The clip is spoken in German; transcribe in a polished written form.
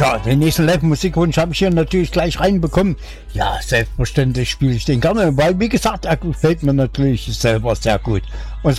Tja, den nächsten Live-Musikwunsch habe ich hier natürlich gleich reinbekommen. Ja, selbstverständlich spiele ich den gerne, weil, wie gesagt, er gefällt mir natürlich selber sehr gut. Und